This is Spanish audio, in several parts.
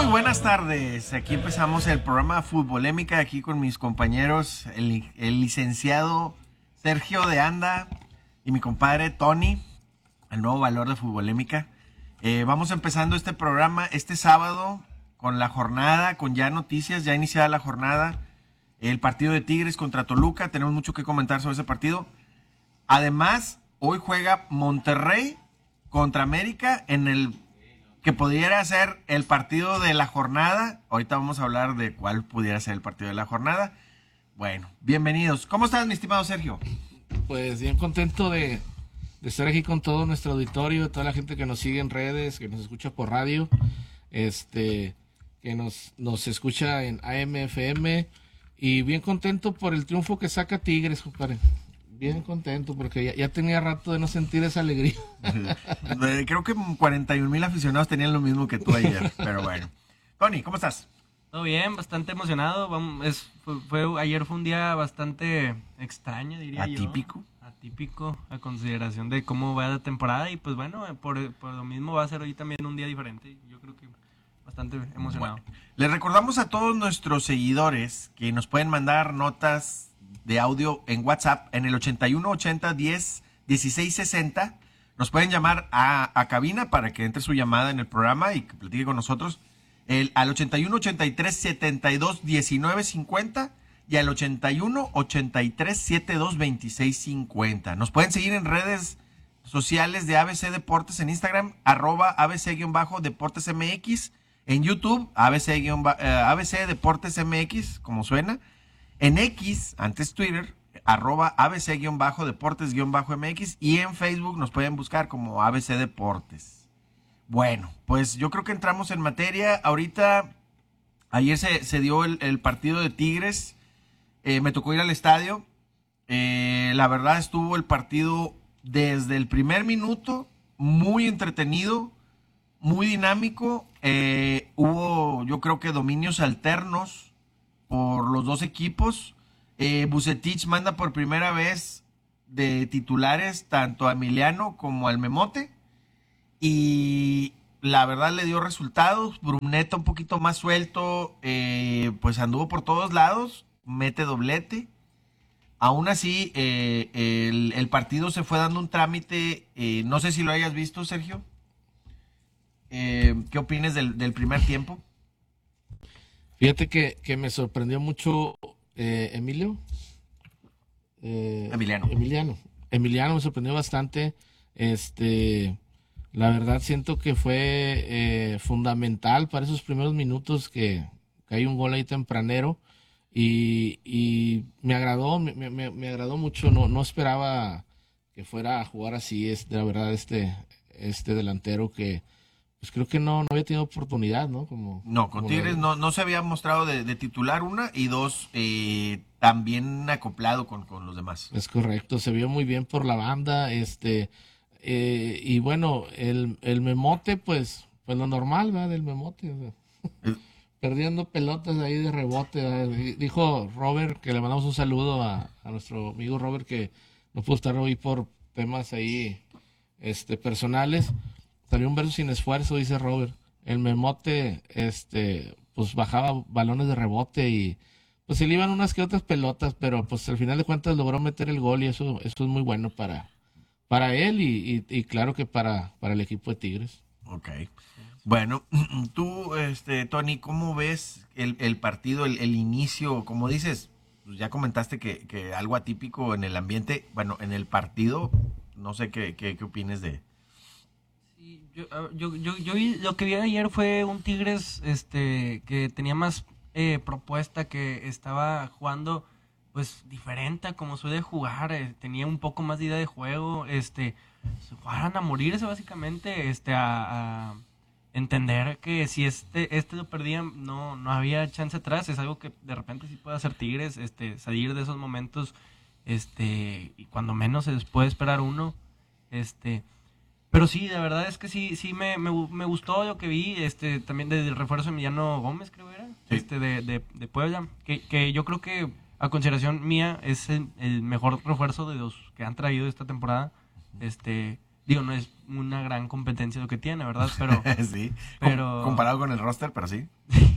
buenas tardes. Aquí empezamos el programa Futbolémica, aquí con mis compañeros, el licenciado Sergio de Anda y mi compadre Tony, el nuevo valor de Futbolémica. Vamos empezando este programa este sábado con la jornada, con ya noticias, ya iniciada la jornada. El partido de Tigres contra Toluca, tenemos mucho que comentar sobre ese partido. Además, hoy juega Monterrey contra América en el que pudiera ser el partido de la jornada. Ahorita vamos a hablar de cuál pudiera ser el partido de la jornada. Bueno, bienvenidos. ¿Cómo estás, mi estimado Sergio? Pues bien contento de estar aquí con todo nuestro auditorio, toda la gente que nos sigue en redes, que nos escucha por radio, que nos escucha en AM, FM, y bien contento por el triunfo que saca Tigres, compadre. Bien contento, porque ya tenía rato de no sentir esa alegría. Creo que 41,000 aficionados tenían lo mismo que tú ayer, pero bueno. Tony, ¿cómo estás? Todo bien, bastante emocionado. Ayer fue un día bastante extraño, diría Atípico. yo. Atípico, a consideración de cómo va la temporada. Y pues bueno, por lo mismo va a ser hoy también un día diferente. Yo creo que bastante emocionado. Bueno, les recordamos a todos nuestros seguidores que nos pueden mandar notas de audio en WhatsApp en el 81 80 10 16 60. Nos pueden llamar a cabina para que entre su llamada en el programa y que platique con nosotros al 81 83 72 19 50 y al 81 83 72 26 50. Nos pueden seguir en redes sociales de ABC Deportes en Instagram, @ABC-Deportes MX, en YouTube, ABC Deportes MX, como suena. En X, antes Twitter, @ABC-Deportes-MX, y en Facebook nos pueden buscar como ABC Deportes. Bueno, pues yo creo que entramos en materia. Ahorita, ayer se dio el partido de Tigres. Me tocó ir al estadio. La verdad estuvo el partido desde el primer minuto muy entretenido, muy dinámico. Hubo, yo creo que dominios alternos por los dos equipos. Vucetich manda por primera vez de titulares tanto a Emiliano como al Memote, y la verdad le dio resultados. Bruneta un poquito más suelto, pues anduvo por todos lados, mete doblete. Aún así, el partido se fue dando un trámite. No sé si lo hayas visto, Sergio. ¿Qué opinas del primer tiempo? Fíjate que me sorprendió mucho Emiliano me sorprendió bastante. La verdad siento que fue fundamental para esos primeros minutos que hay un gol ahí tempranero, y me agradó, me agradó mucho. No esperaba que fuera a jugar así. La verdad, este delantero que pues creo que no había tenido oportunidad, ¿no? Con Tigres no se había mostrado de titular, una, y dos, también acoplado con los demás. Es correcto, se vio muy bien por la banda, y bueno, el Memote, pues lo normal, ¿verdad? Del Memote, o sea, perdiendo pelotas ahí de rebote, ¿verdad? Dijo Robert, que le mandamos un saludo a nuestro amigo Robert, que no pudo estar hoy por temas ahí personales. Salió un verso sin esfuerzo, dice Robert. El Memote, pues bajaba balones de rebote y pues se le iban unas que otras pelotas, pero pues al final de cuentas logró meter el gol, y eso es muy bueno para él y claro que para el equipo de Tigres. Ok. Bueno, tú, Tony, ¿cómo ves el partido, el inicio? Como dices, pues ya comentaste que algo atípico en el ambiente, bueno, en el partido, no sé qué opines de... Yo lo que vi ayer fue un Tigres que tenía más propuesta, que estaba jugando pues diferente a como suele jugar, tenía un poco más de idea de juego, jugaran a morirse básicamente, a entender que si lo perdían no había chance atrás. Es algo que de repente sí puede hacer Tigres, salir de esos momentos, y cuando menos se les puede esperar uno, pero sí, la verdad es que sí me gustó lo que vi, también del refuerzo de Emiliano Gómez, creo era, sí, de Puebla, que yo creo que a consideración mía es el mejor refuerzo de los que han traído esta temporada. Digo, no es una gran competencia lo que tiene, ¿verdad? Pero, sí, pero comparado con el roster, pero sí.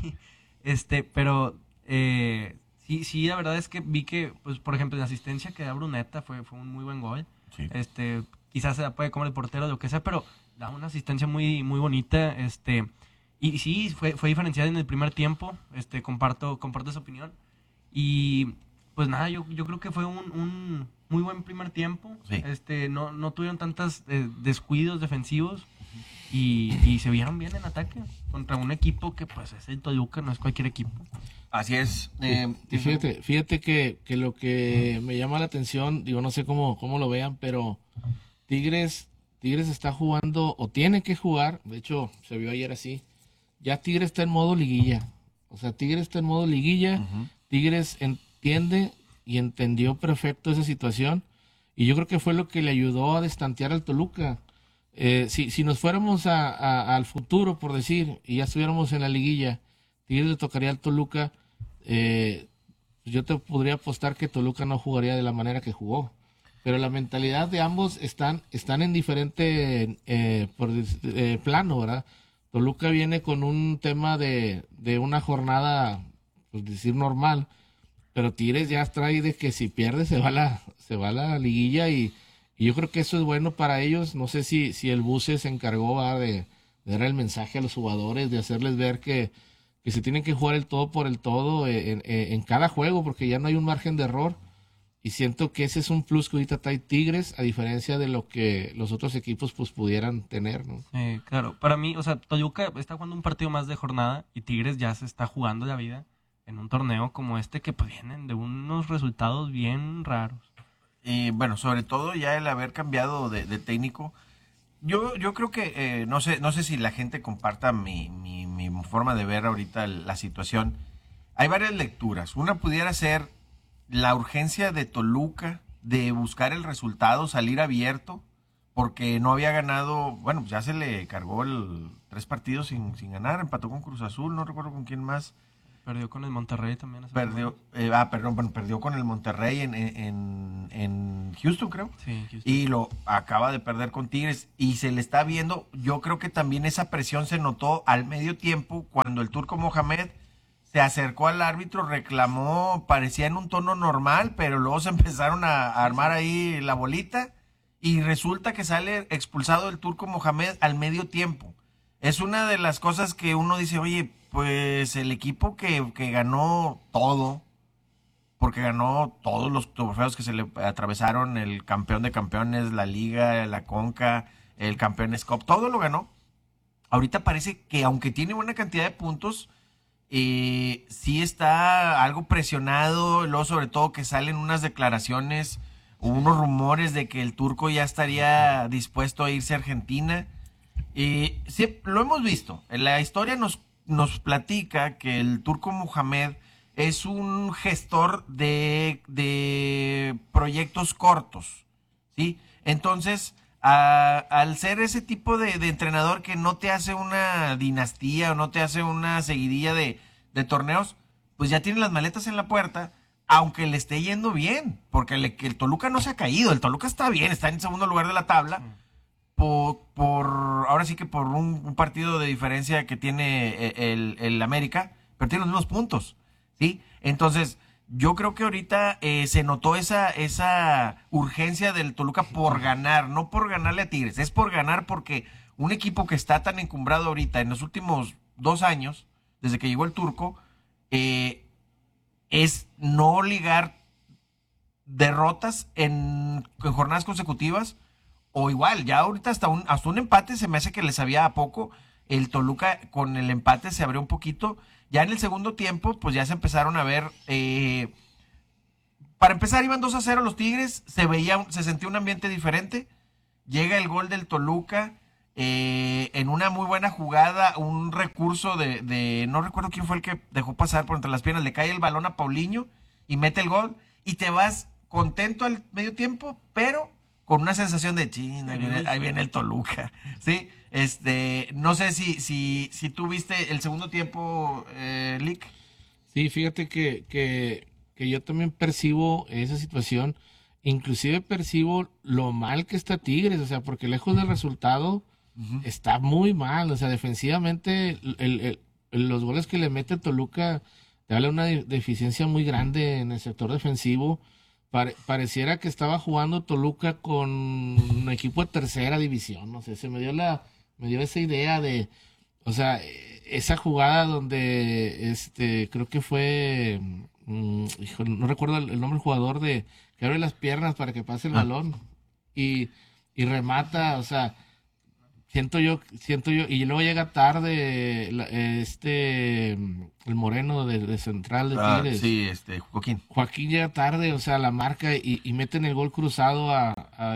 pero sí, la verdad es que vi que, pues, por ejemplo, la asistencia que da Bruneta fue un muy buen gol. Sí. Quizás se la puede comer el portero, lo que sea, pero da una asistencia muy, muy bonita. Y sí, fue diferenciada en el primer tiempo. Comparto esa opinión. Y pues nada, yo creo que fue un muy buen primer tiempo. Sí. No tuvieron tantos descuidos defensivos y se vieron bien en ataque contra un equipo que pues es el Toluca, no es cualquier equipo. Así es. Y fíjate que lo que me llama la atención, digo, no sé cómo lo vean, pero Tigres está jugando, o tiene que jugar, de hecho, se vio ayer así, ya Tigres está en modo liguilla. O sea, Tigres está en modo liguilla, Ujú. Tigres entiende y entendió perfecto esa situación, y yo creo que fue lo que le ayudó a destantear al Toluca. Si nos fuéramos al futuro, por decir, y ya estuviéramos en la liguilla, Tigres le tocaría al Toluca, yo te podría apostar que Toluca no jugaría de la manera que jugó. Pero la mentalidad de ambos están en diferente plano, ¿verdad? Toluca viene con un tema de una jornada, pues decir normal, pero Tigres ya trae de que si pierde se va a la liguilla y yo creo que eso es bueno para ellos. No sé si el Buce se encargó, ¿verdad?, de dar el mensaje a los jugadores, de hacerles ver que se tienen que jugar el todo por el todo en cada juego, porque ya no hay un margen de error. Y siento que ese es un plus que ahorita trae Tigres, a diferencia de lo que los otros equipos pues pudieran tener, ¿no? Claro, para mí, o sea, Toluca está jugando un partido más de jornada y Tigres ya se está jugando la vida en un torneo como este que pues vienen de unos resultados bien raros. Y bueno, sobre todo ya el haber cambiado de técnico. Yo creo que, no sé si la gente comparta mi forma de ver ahorita la situación. Hay varias lecturas. Una pudiera ser la urgencia de Toluca de buscar el resultado, salir abierto, porque no había ganado, bueno, ya se le cargó 3 partidos sin ganar, empató con Cruz Azul, no recuerdo con quién más. Perdió con el Monterrey también. Perdió, perdió con el Monterrey en Houston, creo. Sí, Houston. Y lo acaba de perder con Tigres. Y se le está viendo, yo creo que también esa presión se notó al medio tiempo cuando el Turco Mohamed se acercó al árbitro, reclamó, parecía en un tono normal, pero luego se empezaron a armar ahí la bolita. Y resulta que sale expulsado el Turco Mohamed al medio tiempo. Es una de las cosas que uno dice, oye, pues el equipo que ganó todo, porque ganó todos los trofeos que se le atravesaron, el campeón de campeones, la liga, la Conca, el Campeones Cup, todo lo ganó. Ahorita parece que aunque tiene buena cantidad de puntos, sí está algo presionado, luego sobre todo que salen unas declaraciones, unos rumores de que el Turco ya estaría dispuesto a irse a Argentina. Sí, lo hemos visto. La historia nos platica que el Turco Mohamed es un gestor de proyectos cortos, ¿sí? Entonces, al ser ese tipo de entrenador que no te hace una dinastía o no te hace una seguidilla de torneos, pues ya tiene las maletas en la puerta, aunque le esté yendo bien, porque que el Toluca no se ha caído, el Toluca está bien, está en segundo lugar de la tabla. Ahora sí que por un partido de diferencia que tiene el América, pero tiene los mismos puntos, ¿sí? Entonces, yo creo que ahorita se notó esa urgencia del Toluca por ganar, no por ganarle a Tigres, es por ganar porque un equipo que está tan encumbrado ahorita en los últimos 2 años, desde que llegó el Turco, es no ligar derrotas en jornadas consecutivas. O igual, ya ahorita hasta un empate se me hace que le sabía a poco. El Toluca con el empate se abrió un poquito. Ya en el segundo tiempo, pues ya se empezaron a ver. Para empezar, iban 2-0 los Tigres. Se sentía un ambiente diferente. Llega el gol del Toluca. En una muy buena jugada, un recurso no recuerdo quién fue el que dejó pasar por entre las piernas. Le cae el balón a Paulinho y mete el gol. Y te vas contento al medio tiempo, pero con una sensación de chin, ahí viene el Toluca, ¿sí? No sé si tú viste el segundo tiempo, Lick. Sí, fíjate que yo también percibo esa situación inclusive percibo lo mal que está Tigres, o sea, porque lejos del resultado está muy mal, o sea, defensivamente los goles que le mete Toluca te habla de una deficiencia muy grande en el sector defensivo. Pareciera que estaba jugando Toluca con un equipo de tercera división, no sé, me dio esa idea de, o sea, esa jugada donde, creo que fue, híjole, no recuerdo el nombre del jugador que abre las piernas para que pase el balón y remata, o sea, siento yo, y luego llega tarde el moreno de Central de Tigres. Sí, Joaquín llega tarde, o sea, la marca y meten el gol cruzado a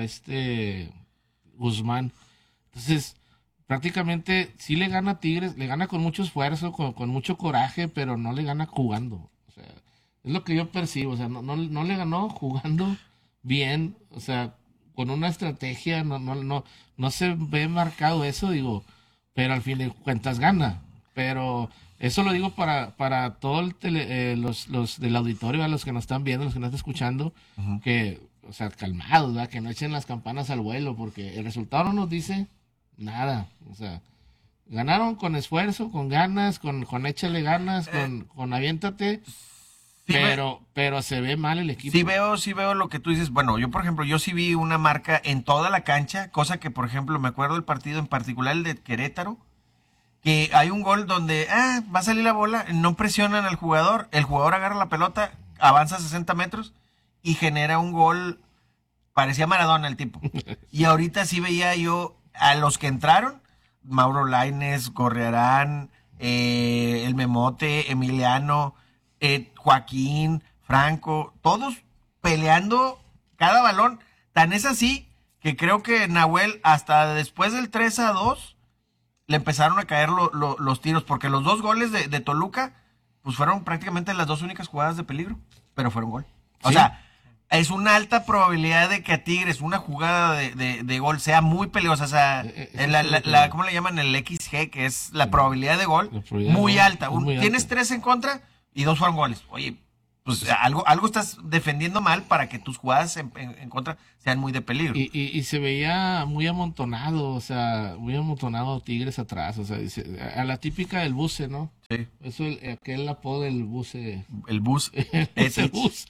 Guzmán. Entonces, prácticamente sí le gana a Tigres, le gana con mucho esfuerzo, con mucho coraje, pero no le gana jugando. O sea, es lo que yo percibo, o sea, no le ganó jugando bien, o sea, con una estrategia, no se ve marcado eso, digo, pero al fin de cuentas gana. Pero eso lo digo para todos los del auditorio, a los que nos están viendo, los que nos están escuchando, que, o sea, calmados, ¿verdad? Que no echen las campanas al vuelo, porque el resultado no nos dice nada. O sea, ganaron con esfuerzo, con ganas, con échale ganas, con aviéntate. Sí, pero se ve mal el equipo. Sí veo lo que tú dices. Bueno, yo por ejemplo, yo sí vi una marca en toda la cancha, cosa que por ejemplo me acuerdo del partido en particular, el de Querétaro, que hay un gol donde va a salir la bola, no presionan al jugador, el jugador agarra la pelota, avanza 60 metros y genera un gol, parecía Maradona el tipo. Y ahorita sí veía yo a los que entraron, Mauro Lainez, Gorriarán, el Memote, Emiliano, Joaquín, Franco, todos peleando cada balón. Tan es así que creo que Nahuel hasta después del 3-2 le empezaron a caer los tiros, porque los dos goles de Toluca pues fueron prácticamente las dos únicas jugadas de peligro, pero fueron gol. O sea, es una alta probabilidad de que a Tigres una jugada de gol sea muy peligrosa. O sea, ¿cómo le llaman? El XG, que es la probabilidad de gol, muy alta. Tienes 3 en contra y 2 fueron goles. Oye, pues algo estás defendiendo mal para que tus jugadas en contra sean muy de peligro. Y se veía muy amontonado, o sea, muy amontonado Tigres atrás, o sea, a la típica del buce, ¿no? Sí. Eso, aquel apodo del buce. El bus. Es el bus.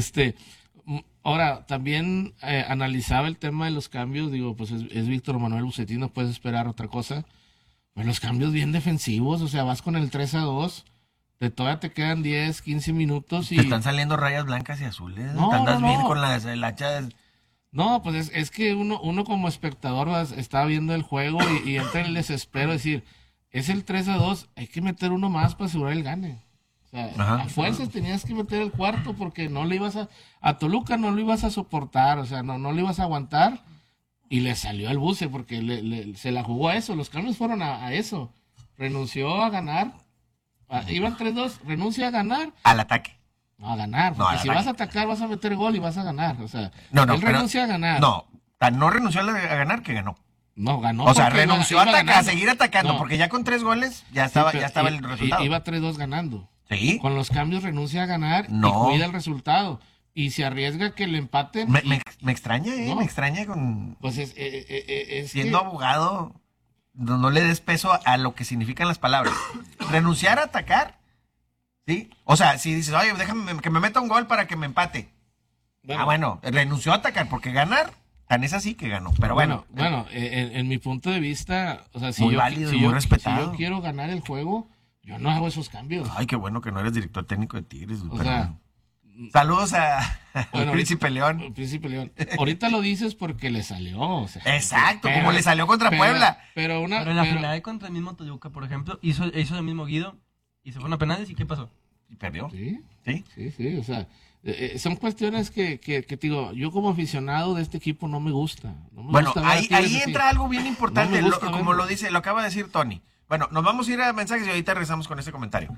Ahora, también analizaba el tema de los cambios, digo, pues es Víctor Manuel Bucetich, no puedes esperar otra cosa. Pues los cambios bien defensivos, o sea, vas con el 3-2, todavía te quedan 10, 15 minutos y... Te están saliendo rayas blancas y azules, no, te andas no, bien no. con las hachas. No, pues es que uno como espectador está viendo el juego y entra en el desespero, decir, es el 3-2, hay que meter uno más para asegurar el gane. O sea, a fuerzas tenías que meter el cuarto porque no le ibas a Toluca no lo ibas a soportar, o sea, no lo ibas a aguantar y le salió al buce porque se la jugó a eso, los cambios fueron a eso, renunció a ganar, iban 3-2, renuncia a ganar. Al ataque. No, a ganar, porque si vas a atacar vas a meter gol y vas a ganar, o sea, él renuncia a ganar. No renunció a ganar que ganó. No, ganó. O sea, renunció a seguir atacando, porque ya con 3 goles ya estaba el resultado. Iba 3-2 ganando. Sí. Con los cambios renuncia a ganar y cuida el resultado. Y se arriesga que le empaten. Me extraña, me extraña con... Pues es siendo abogado, no le des peso a lo que significan las palabras. Renunciar a atacar, ¿sí? O sea, si dices, oye, déjame que me meta un gol para que me empate. Bueno, renunció a atacar, porque ganar, tan es así que ganó. Pero bueno. En mi punto de vista, o sea, si muy yo, válido, si muy yo, respetado. Si yo quiero ganar el juego, yo no hago esos cambios. Ay, qué bueno que no eres director técnico de Tigres. O sea, saludos a Príncipe León. Príncipe León. Ahorita lo dices porque le salió. O sea, exacto, como le salió contra Puebla. Pero en la final contra el mismo Toluca, por ejemplo, hizo el mismo Guido y se fueron a penales. ¿Y qué pasó? Y perdió. Sí, o sea, son cuestiones que te digo, yo como aficionado de este equipo no me gusta. Ahí entra algo bien importante, como lo acaba de decir Tony. Bueno, nos vamos a ir a mensajes y ahorita regresamos con este comentario.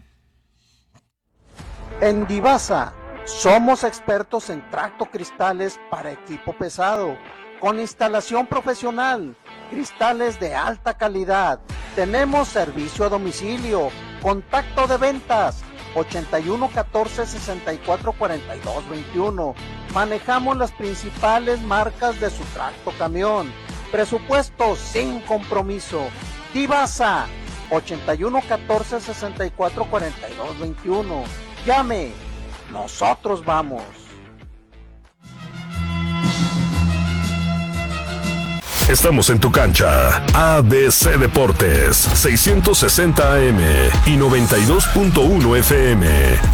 En Divasa somos expertos en tractocristales para equipo pesado, con instalación profesional, cristales de alta calidad. Tenemos servicio a domicilio, contacto de ventas 81 14 64 42 21. Manejamos las principales marcas de su tracto camión. Presupuesto sin compromiso. Divasa 81 14 64 42 21. Llame. Nosotros vamos. Estamos en tu cancha. ABC Deportes, 660 AM y 92.1 FM.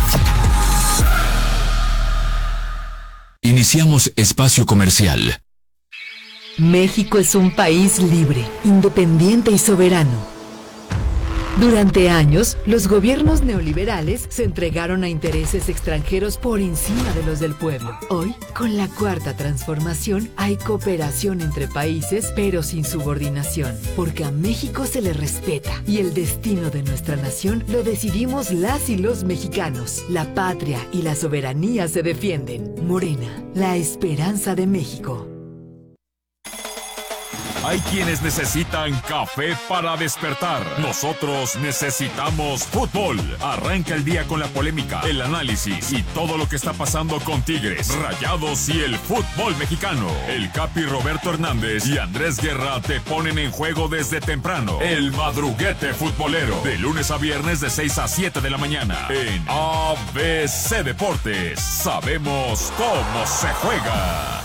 Iniciamos espacio comercial. México es un país libre, independiente y soberano. Durante años, los gobiernos neoliberales se entregaron a intereses extranjeros por encima de los del pueblo. Hoy, con la Cuarta Transformación, hay cooperación entre países, pero sin subordinación, porque a México se le respeta y el destino de nuestra nación lo decidimos las y los mexicanos. La patria y la soberanía se defienden. Morena, la esperanza de México. Hay quienes necesitan café para despertar. Nosotros necesitamos fútbol. Arranca el día con la polémica, el análisis y todo lo que está pasando con Tigres, Rayados y el fútbol mexicano. El Capi Roberto Hernández y Andrés Guerra te ponen en juego desde temprano. El madruguete futbolero, de lunes a viernes de 6 a 7 de la mañana. En ABC Deportes, sabemos cómo se juega.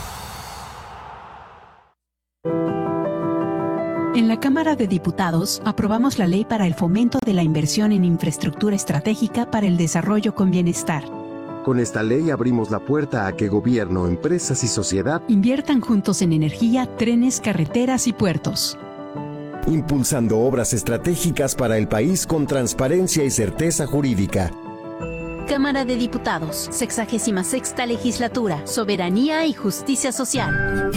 En la Cámara de Diputados aprobamos la ley para el fomento de la inversión en infraestructura estratégica para el desarrollo con bienestar. Con esta ley abrimos la puerta a que gobierno, empresas y sociedad inviertan juntos en energía, trenes, carreteras y puertos. Impulsando obras estratégicas para el país con transparencia y certeza jurídica. Cámara de Diputados, 66ª Legislatura, Soberanía y Justicia Social.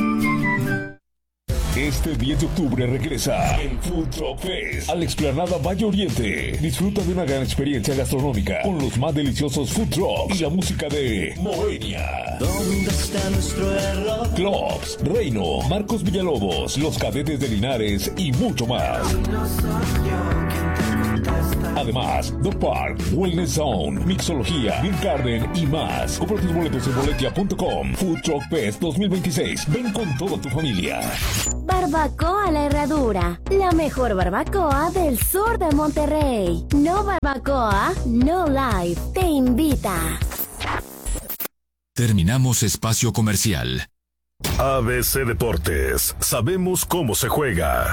Este 10 de octubre regresa el Food Truck Fest a la explanada Valle Oriente. Disfruta de una gran experiencia gastronómica con los más deliciosos food trucks y la música de Moenia. ¿Dónde está nuestro error? Clubs, Reino, Marcos Villalobos, Los Cadetes de Linares y mucho más. Además, Dog Park, Wellness Zone, Mixología, Beer Garden y más. Compra tus boletos en boletia.com. Food Truck Fest 2026. Ven con toda tu familia. Barbacoa La Herradura, la mejor barbacoa del sur de Monterrey. No Barbacoa, No Life, te invita. Terminamos espacio comercial. ABC Deportes, sabemos cómo se juega.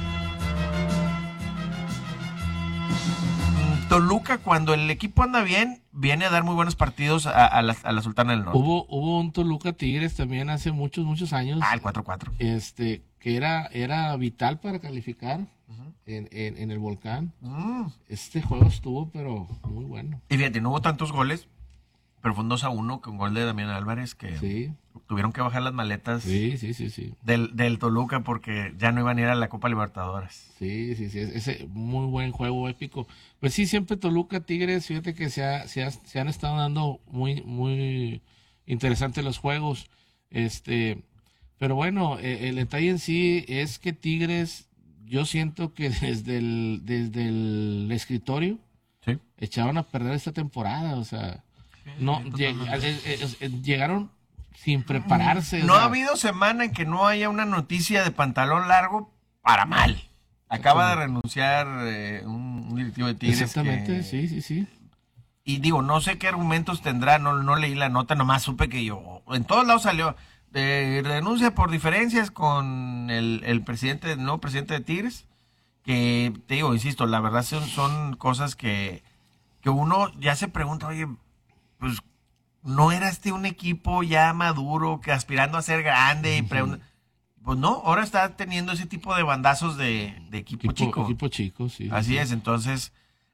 Toluca, cuando el equipo anda bien, viene a dar muy buenos partidos a la Sultana del Norte. Hubo un Toluca Tigres también hace muchos años. El 4-4. Que era vital para calificar en el Volcán. Este juego estuvo, pero muy bueno. Y fíjate, no hubo tantos goles, pero fue un 2-1 con gol de Damián Álvarez, que tuvieron que bajar las maletas del Toluca porque ya no iban a ir a la Copa Libertadores. Sí, ese muy buen juego épico. Pues sí, siempre Toluca, Tigres, fíjate que se han estado dando muy interesantes los juegos. Pero bueno, el detalle en sí es que Tigres, yo siento que desde el escritorio echaron a perder esta temporada, o sea, llegaron sin prepararse. No ha habido semana en que no haya una noticia de pantalón largo para mal. Acaba de renunciar un directivo de Tigres. Exactamente, sí. Y digo, no sé qué argumentos tendrá, no leí la nota, nomás supe que en todos lados salió. Renuncia por diferencias con el nuevo presidente de Tigres, que te digo, insisto, la verdad son cosas que uno ya se pregunta, oye, pues no era un equipo ya maduro, que aspirando a ser grande y pues no, ahora está teniendo ese tipo de bandazos de equipo chico. Equipo chico, sí. Así es, entonces,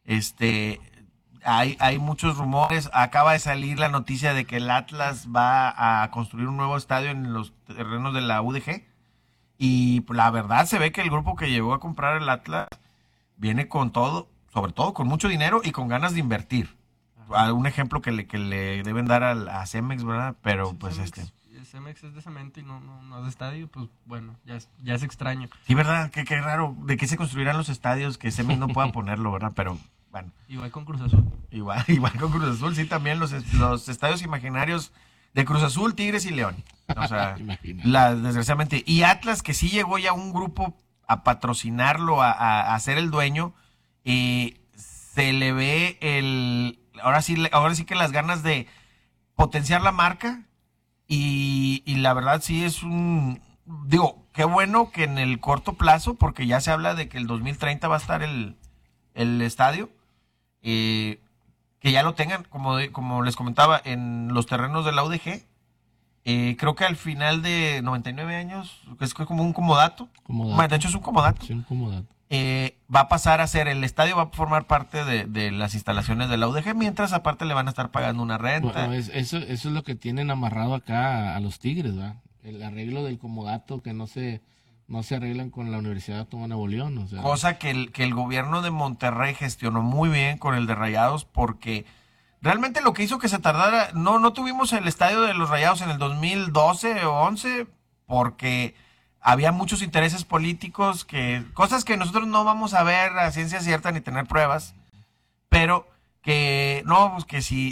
hay muchos rumores. Acaba de salir la noticia de que el Atlas va a construir un nuevo estadio en los terrenos de la UDG. Y pues, la verdad se ve que el grupo que llegó a comprar el Atlas viene con todo, sobre todo con mucho dinero y con ganas de invertir. Un ejemplo que le deben dar a Cemex, ¿verdad? Pero sí, pues Cemex es de cemento y no es de estadio, pues bueno, ya es extraño. Sí, ¿verdad? Qué raro. ¿De qué se construirán los estadios que Cemex no pueda ponerlo, verdad? Pero bueno. Igual con Cruz Azul. Igual con Cruz Azul, sí, también los estadios imaginarios de Cruz Azul, Tigres y León. O sea, Imagínate. desgraciadamente. Y Atlas, que sí llegó ya un grupo a patrocinarlo, a ser el dueño, se le ve ahora sí que las ganas de potenciar la marca. Y la verdad sí es digo, qué bueno que en el corto plazo, porque ya se habla de que el 2030 va a estar el estadio, que ya lo tengan, como les comentaba, en los terrenos de la UDG. Creo que al final de 99 años, es como un comodato. Bueno, de hecho es un comodato. Sí, un comodato. Va a pasar a ser, el estadio va a formar parte de las instalaciones de la UDG, mientras aparte le van a estar pagando una renta. Bueno, eso es lo que tienen amarrado acá a los Tigres, ¿va? El arreglo del comodato que no se arreglan con la Universidad Autónoma de Nuevo León. O sea. Cosa que el gobierno de Monterrey gestionó muy bien con el de Rayados, porque realmente lo que hizo que se tardara, no tuvimos el estadio de los Rayados en el 2012 o 11, porque había muchos intereses políticos, cosas que nosotros no vamos a ver a ciencia cierta ni tener pruebas, pero que no, pues que si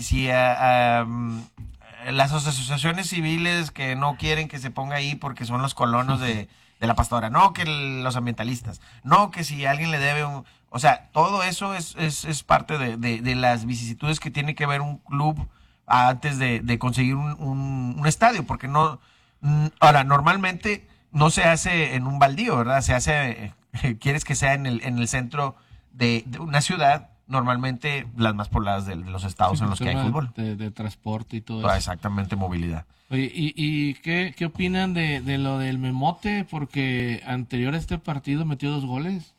las asociaciones civiles que no quieren que se ponga ahí porque son los colonos de la pastora, no que los ambientalistas, no que si alguien le debe o sea, todo eso es parte de las vicisitudes que tiene que ver un club antes de conseguir un estadio, porque ahora normalmente no se hace en un baldío, ¿verdad? Se hace, quieres que sea en el centro de una ciudad, normalmente las más pobladas de los estados en los que hay fútbol. De transporte y todo eso. Exactamente, movilidad. Oye, ¿y qué opinan de lo del Memote? Porque anterior a este partido metió 2 goles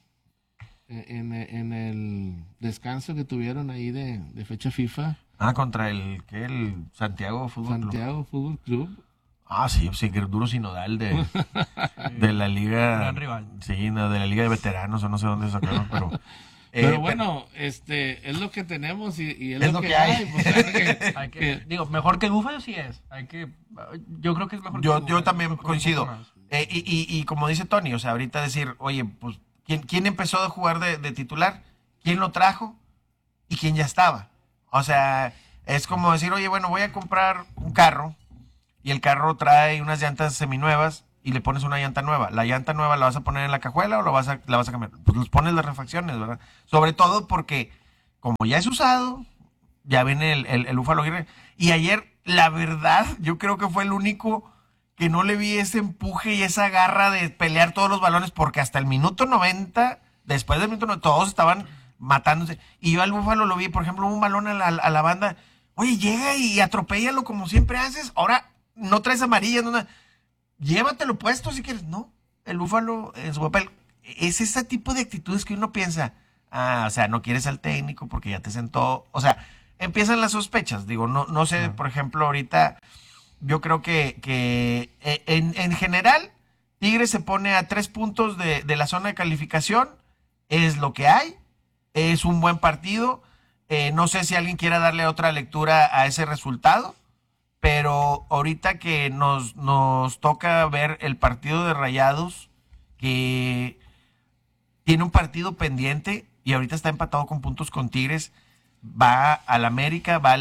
en el descanso que tuvieron ahí de fecha FIFA. Contra el Santiago Fútbol Club. Sí, que duro sinodal de la liga. Gran rival. Sí, no, de la liga de veteranos, o no sé dónde sacaron, pero. Pero bueno, es lo que tenemos y es lo que hay. Pues, claro digo, mejor que el Búfalo sí es. Yo creo que es mejor que el Búfalo. Yo también coincido. Y como dice Tony, o sea, ahorita decir, oye, pues, ¿quién empezó a jugar de titular? ¿Quién lo trajo? ¿Y quién ya estaba? O sea, es como decir, oye, bueno, voy a comprar un carro y el carro trae unas llantas seminuevas y le pones una llanta nueva. ¿La llanta nueva la vas a poner en la cajuela o la vas a cambiar? Pues los pones las refacciones, ¿verdad? Sobre todo porque, como ya es usado, ya viene el Búfalo Aguirre. Y ayer, la verdad, yo creo que fue el único que no le vi ese empuje y esa garra de pelear todos los balones, porque hasta el minuto 90, después del minuto 90, todos estaban matándose. Y yo al Búfalo lo vi, por ejemplo, un balón a la banda. Oye, llega y atropéllalo como siempre haces. Ahora no traes amarilla, llévatelo puesto si quieres. No, el Búfalo en su papel. Es ese tipo de actitudes que uno piensa, o sea, no quieres al técnico porque ya te sentó. O sea, empiezan las sospechas. Digo, no sé, por ejemplo, ahorita yo creo que en general Tigres se pone a 3 puntos de la zona de calificación. Es lo que hay. Es un buen partido. No sé si alguien quiera darle otra lectura a ese resultado. Pero ahorita que nos toca ver el partido de Rayados, que tiene un partido pendiente y ahorita está empatado con puntos con Tigres, va al América, va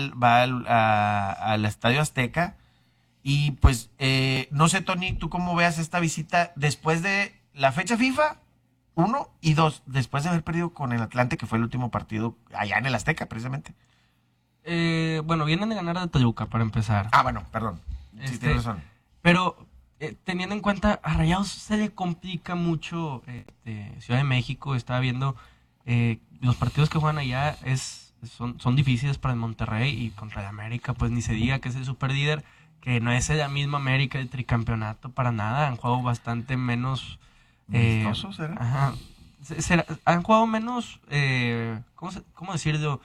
al Estadio Azteca. Y pues, no sé, Tony, ¿tú cómo veas esta visita después de la fecha FIFA? 1 y 2, después de haber perdido con el Atlante, que fue el último partido allá en el Azteca, precisamente. Bueno, vienen de ganar a Toluca para empezar. Bueno, perdón. Sí, tienes razón. Pero teniendo en cuenta, a Rayados se le complica mucho Ciudad de México. Estaba viendo los partidos que juegan allá son difíciles para el Monterrey, y contra el América, pues ni se diga, que es el superlíder, que no es la misma América del tricampeonato para nada. Han jugado bastante menos. ¿Vistosos será? Ajá. Han jugado menos. ¿Cómo decirlo?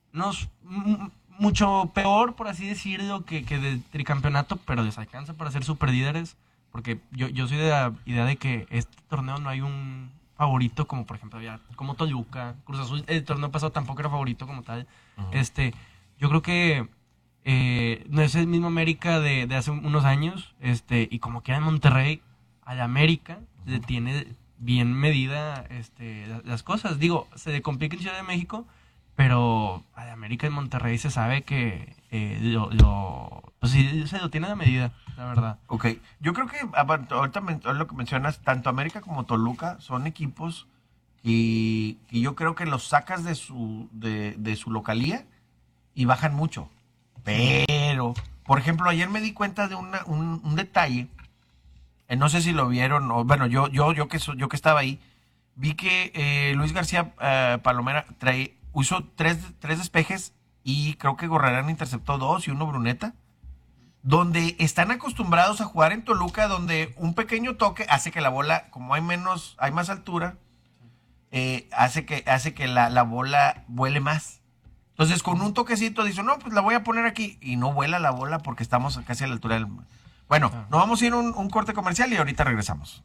Mucho peor, por así decirlo, que del tricampeonato, pero les alcanza para ser superlíderes, porque yo soy de la idea de que este torneo no hay un favorito, como por ejemplo como Toluca, Cruz Azul. El torneo pasado tampoco era favorito como tal. Uh-huh. Yo creo que no es el mismo América de hace unos años, y como quiera en Monterrey, a la América le tiene bien medida las cosas. Digo, se le complica en Ciudad de México, pero a la América en Monterrey se sabe que pues sí, se lo tiene de medida, la verdad. Ok, yo creo que ahorita lo que mencionas, tanto América como Toluca son equipos y yo creo que los sacas de su localía y bajan mucho. Pero, por ejemplo, ayer me di cuenta de un detalle, no sé si lo vieron, o bueno, yo que estaba ahí, vi que Luis García Palomera usó tres despejes y creo que Gorrarán interceptó 2 y 1 Bruneta, donde están acostumbrados a jugar en Toluca, donde un pequeño toque hace que la bola, como hay más altura, hace que la bola vuele más. Entonces, con un toquecito dice, no, pues la voy a poner aquí, y no vuela la bola porque estamos casi a la altura del... Bueno, nos vamos a ir a un corte comercial y ahorita regresamos.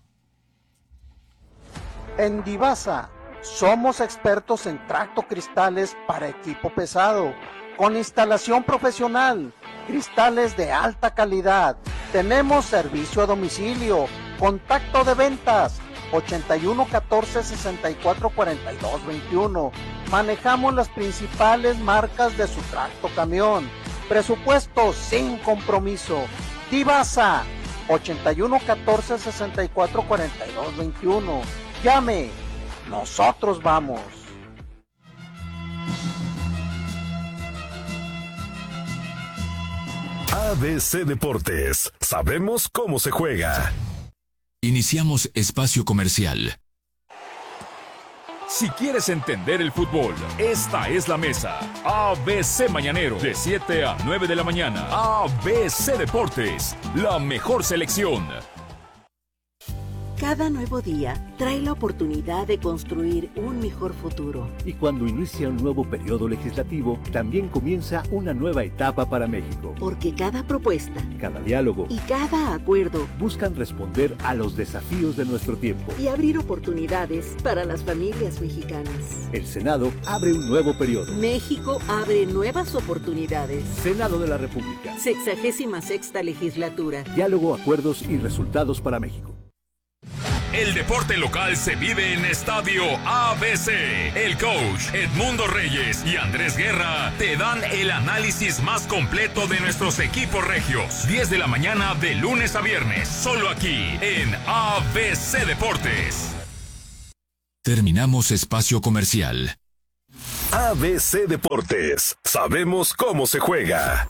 En Divasa somos expertos en tractocristales para equipo pesado, con instalación profesional, cristales de alta calidad. Tenemos servicio a domicilio, contacto de ventas 81 14 64 42 21. Manejamos las principales marcas de su tracto camión. Presupuesto sin compromiso. Divasa 81 14 64 42 21. Llame, nosotros vamos. ABC Deportes, sabemos cómo se juega. Iniciamos espacio comercial. Si quieres entender el fútbol, esta es la mesa. ABC Mañanero, de 7 a 9 de la mañana. ABC Deportes, la mejor selección. Cada nuevo día trae la oportunidad de construir un mejor futuro. Y cuando inicia un nuevo periodo legislativo, también comienza una nueva etapa para México. Porque cada propuesta, cada diálogo y cada acuerdo buscan responder a los desafíos de nuestro tiempo y abrir oportunidades para las familias mexicanas. El Senado abre un nuevo periodo. México abre nuevas oportunidades. Senado de la República. 66ª legislatura. Diálogo, acuerdos y resultados para México. El deporte local se vive en Estadio ABC. El coach Edmundo Reyes y Andrés Guerra te dan el análisis más completo de nuestros equipos regios. 10 de la mañana de lunes a viernes, solo aquí en ABC Deportes. Terminamos espacio comercial. ABC Deportes, sabemos cómo se juega.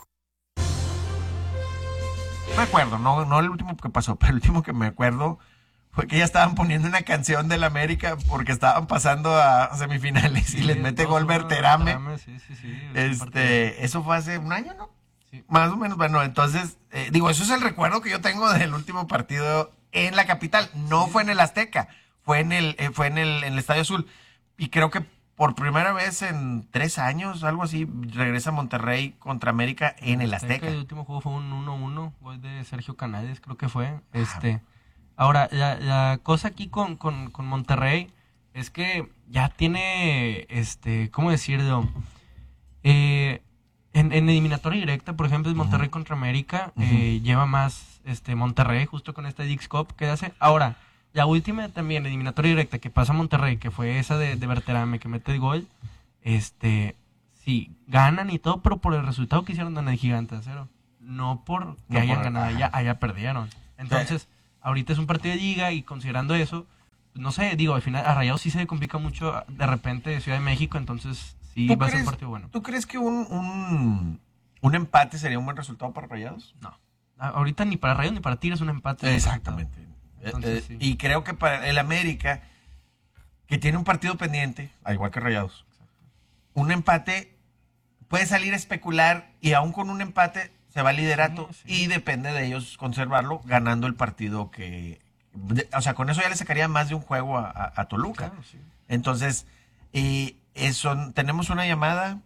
Me acuerdo, no el último que pasó, pero el último que me acuerdo fue que ya estaban poniendo una canción del América porque estaban pasando a semifinales y les mete gol Berterame. Sí. Eso fue hace un año, ¿no? Sí. Más o menos. Bueno, entonces, eso es el recuerdo que yo tengo del último partido en la capital. No fue en el Azteca, fue en el Estadio Azul. Y creo que por primera vez en 3 años, algo así, regresa Monterrey contra América en el Azteca. El último juego fue un 1-1, gol de Sergio Canales, creo que fue. Ahora, la cosa aquí con Monterrey es que ya tiene, ¿cómo decirlo? En eliminatoria directa, por ejemplo, el Monterrey contra América, lleva más Monterrey justo con esta Dix Cup que hace. Ahora, la última también, eliminatoria directa que pasa a Monterrey, que fue esa de Berterame, que mete el gol, sí, ganan y todo, pero por el resultado que hicieron en el Gigante de Acero. No por que hayan ganado, allá perdieron. Entonces... Ahorita es un partido de liga y considerando eso, no sé, al final a Rayados sí se le complica mucho de repente de Ciudad de México, entonces sí va a ser un partido bueno. ¿Tú crees que un empate sería un buen resultado para Rayados? No. Ahorita ni para Rayados ni para Tigres es un empate. Exactamente. Entonces, sí. Y creo que para el América, que tiene un partido pendiente, al igual que Rayados, un empate puede salir a especular y aún con un empate se va al liderato y depende de ellos conservarlo ganando el partido que... O sea, con eso ya le sacaría más de un juego a Toluca. Claro, sí. Entonces, tenemos una llamada.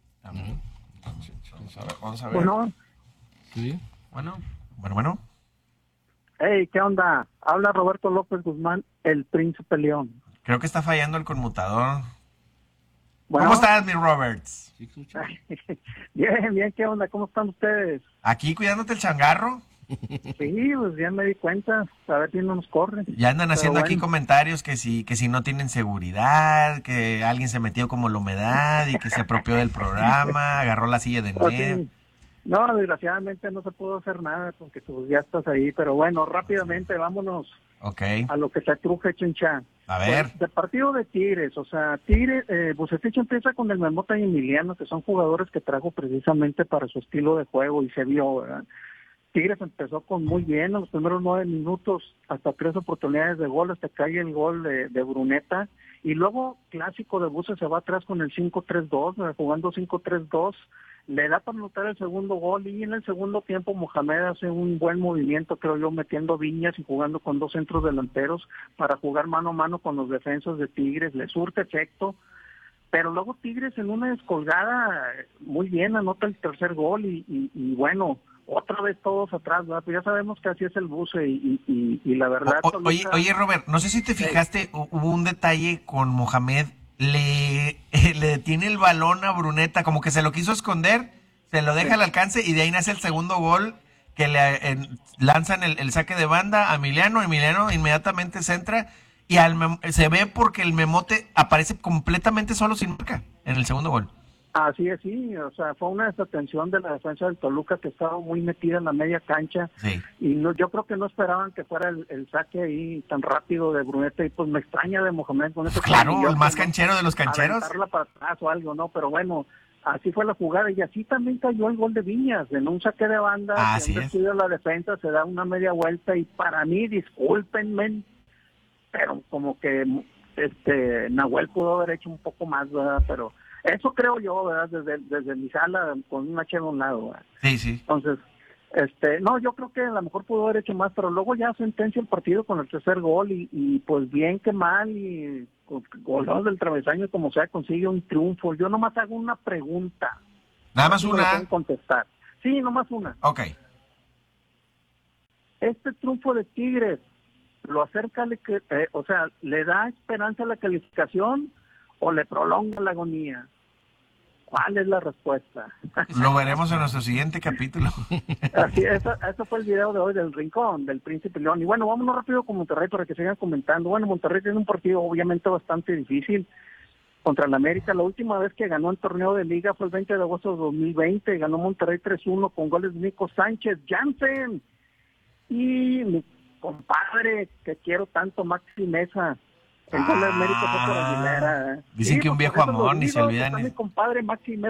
Vamos a ver. Bueno. Sí. Bueno. Hey, ¿qué onda? Habla Roberto López Guzmán, el Príncipe León. Creo que está fallando el conmutador. Bueno. ¿Cómo estás, mi Roberts? Bien, ¿qué onda? ¿Cómo están ustedes? Aquí cuidándote el changarro. Sí, pues ya me di cuenta, a ver si no nos corren. Ya andan haciendo aquí comentarios que si no tienen seguridad, que alguien se metió como la humedad y que se apropió del programa, agarró la silla de medio. No, desgraciadamente no se pudo hacer nada porque tú ya estás ahí, pero bueno, rápidamente vámonos a lo que se truje, Chincha. A ver. Pues, de partido de Tigres, o sea, Tigres, Bucetich empieza con el Memota y Emiliano, que son jugadores que trajo precisamente para su estilo de juego y se vio, ¿verdad? Tigres empezó con muy bien, en los primeros 9 minutos, hasta 3 oportunidades de gol, hasta que cae el gol de Bruneta, y luego clásico de Buce se va atrás con el 5-3-2, jugando 5-3-2, le da para anotar el segundo gol, y en el segundo tiempo Mohamed hace un buen movimiento, creo yo, metiendo Viñas y jugando con 2 centros delanteros para jugar mano a mano con los defensas de Tigres, le surte efecto, pero luego Tigres en una descolgada muy bien anota el tercer gol y bueno, otra vez todos atrás, ¿verdad? Pues ya sabemos que así es el Buce y la verdad... Oye, Robert, no sé si te fijaste, hubo un detalle con Mohamed, le detiene el balón a Bruneta, como que se lo quiso esconder, se lo deja al alcance y de ahí nace el segundo gol que le lanzan el saque de banda a Emiliano inmediatamente centra y se ve porque el Memote aparece completamente solo sin marca en el segundo gol. Así es, sí, o sea, fue una desatención de la defensa del Toluca que estaba muy metida en la media cancha y no, yo creo que no esperaban que fuera el saque ahí tan rápido de Bruneta y pues me extraña de Mohamed con ese claro, el más canchero de los cancheros. Aventarla para atrás o algo, ¿no? Pero bueno, así fue la jugada y así también cayó el gol de Viñas en un saque de banda, así que descuida la defensa, se da una media vuelta y para mí, discúlpenme, pero como que Nahuel pudo haber hecho un poco más, ¿verdad? Pero eso creo yo, ¿verdad? Desde mi sala con un H a un lado, ¿verdad? Sí. Entonces, no, yo creo que a lo mejor pudo haber hecho más, pero luego ya sentencia el partido con el tercer gol y pues bien que mal y con golados del travesaño como sea consigue un triunfo. Yo nomás hago una pregunta. Nada más no una. pueden contestar. Sí, nomás una. Ok. Este triunfo de Tigres lo acerca, o sea, ¿le da esperanza a la calificación o le prolonga la agonía? ¿Cuál es la respuesta? Lo veremos en nuestro siguiente capítulo. Así, eso fue el video de hoy del Rincón, del Príncipe León. Y bueno, vámonos rápido con Monterrey para que sigan comentando. Bueno, Monterrey tiene un partido obviamente bastante difícil contra el América. La última vez que ganó el torneo de liga fue el 20 de agosto de 2020. Ganó Monterrey 3-1 con goles de Nico Sánchez, Jansen y mi compadre que quiero tanto, Maxi Mesa. El gol de América fue por Aguilera. Dicen que un viejo amor ni se olvidan. Mi compadre Maxi Mesa